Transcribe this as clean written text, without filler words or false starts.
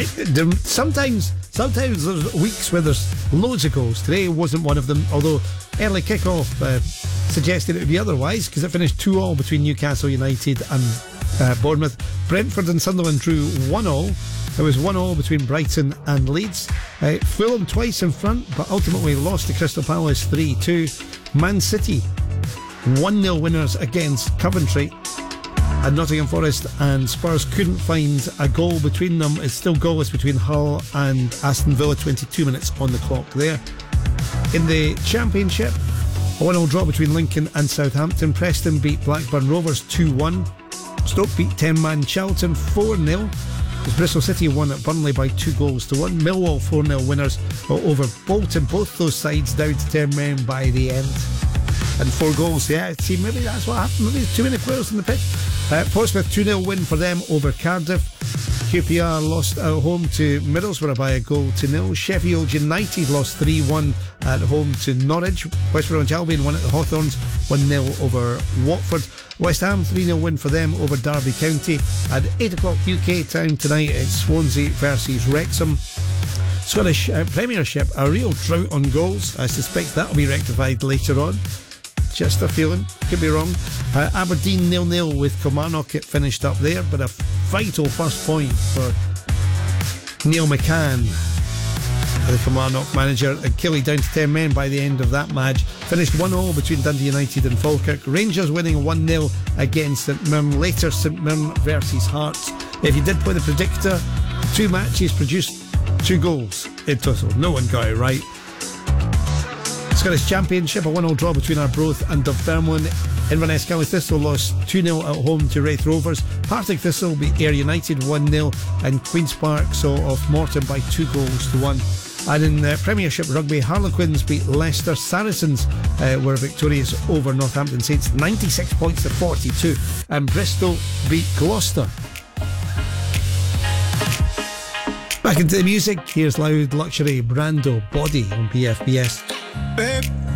Sometimes there's weeks where there's loads of goals. Today wasn't one of them, although early kick-off suggested it would be otherwise, because it finished 2-2 between Newcastle United and Bournemouth. Brentford and Sunderland drew 1-1. It was 1-1 between Brighton and Leeds. Fulham twice in front, but ultimately lost to Crystal Palace 3-2. Man City 1-0 winners against Coventry. And Nottingham Forest and Spurs couldn't find a goal between them. It's still goalless between Hull and Aston Villa, 22 minutes on the clock there. In the Championship, a 1-0 draw between Lincoln and Southampton. Preston beat Blackburn Rovers 2-1. Stoke beat 10-man Charlton 4-0. As Bristol City won at Burnley by 2-1. Millwall 4-0 winners over Bolton. Both those sides down to 10 men by the end. And 4 goals, yeah. See, maybe that's what happened. Maybe there's too many players on the pitch. Portsmouth 2-0 win for them over Cardiff. QPR lost at home to Middlesbrough by 1-0. Sheffield United lost 3-1 at home to Norwich. West Bromwich Albion won at the Hawthorns 1-0 over Watford. West Ham 3-0 win for them over Derby County. At 8 o'clock UK time tonight, it's Swansea versus Wrexham. Scottish Premiership, a real drought on goals. I suspect that'll be rectified later on. Just a feeling, could be wrong. Aberdeen 0-0 with Kilmarnock. It finished up there, but a vital first point for Neil McCann, the Kilmarnock manager. Killie down to 10 men by the end of that match. Finished 1-0 between Dundee United and Falkirk. Rangers winning 1-0 against St Mirren. Later St Mirren versus Hearts. If you did play the predictor, 2 matches produced 2 goals in total. No one got it right. Scottish Championship, a 1-0 draw between Arbroath and Dunfermline. Inverness County Thistle lost 2-0 at home to Wraith Rovers. Partick Thistle beat Ayr United 1-0, and Queen's Park saw off Morton by 2-1. And in Premiership Rugby, Harlequins beat Leicester. Saracens were victorious over Northampton Saints 96 points to 42, and Bristol beat Gloucester. Back into the music, here's Loud Luxury, Brando, Body on BFBS. Babe,